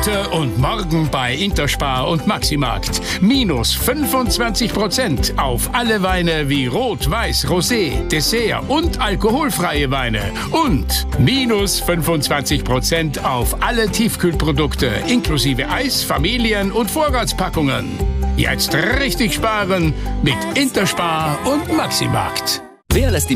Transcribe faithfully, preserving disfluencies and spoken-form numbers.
Heute und morgen bei Interspar und Maximarkt. Minus fünfundzwanzig Prozent auf alle Weine wie Rot, Weiß, Rosé, Dessert und alkoholfreie Weine. Und minus fünfundzwanzig Prozent auf alle Tiefkühlprodukte inklusive Eis, Familien- und Vorratspackungen. Jetzt richtig sparen mit Interspar und Maximarkt. Wer lässt die